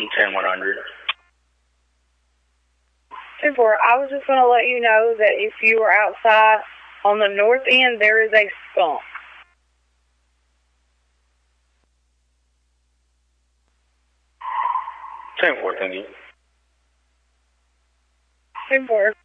10-100. 10-4. I was just going to let you know that if you are outside on the north end, there is a skunk. 10-4, thank you. 10-4.